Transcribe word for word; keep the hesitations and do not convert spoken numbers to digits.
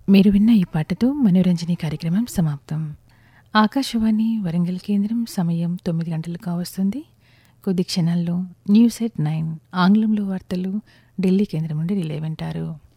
మీరు విన్న ఈ పాటతో మనోరంజని కార్యక్రమం సమాప్తం. ఆకాశవాణి వరంగల్ కేంద్రం సమయం తొమ్మిది గంటలు కావస్తుంది. కొద్ది క్షణాల్లో న్యూస్ ఎట్ నైన్ ఆంగ్లంలో వార్తలు ఢిల్లీ కేంద్రం నుండి రిలే వింటారు.